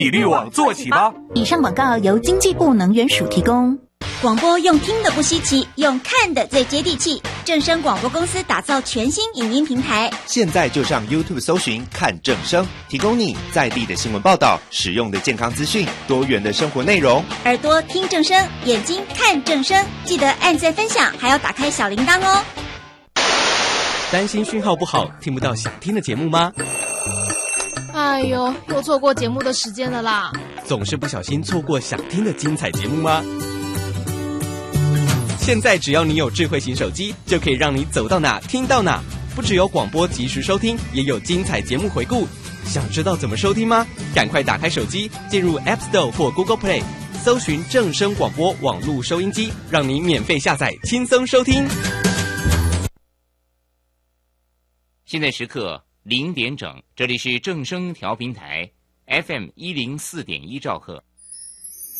以滤网做起吧。 以上广告由经济部能源署提供。 广播用听的不稀奇，用看的最接地气。正声广播公司打造全新影音平台， 现在就上 YouTube 搜寻看正声，提供你在地的新闻报道、实用的健康资讯、多元的生活内容。 耳朵听正声，眼睛看正声，记得按赞分享，还要打开小铃铛哦。 担心讯号不好，听不到想听的节目吗？ 哎呦，又错过节目的时间了啦！ 总是不小心错过想听的精彩节目吗？现在只要你有智慧型手机，就可以让你走到哪听到哪。不只有广播及时收听，也有精彩节目回顾。想知道怎么收听吗？赶快打开手机，进入 App Store 或 Google Play， 搜寻正声广播网络收音机，让你免费下载，轻松收听。 现在时刻0点整，这里是正声调频台 FM104.1兆赫。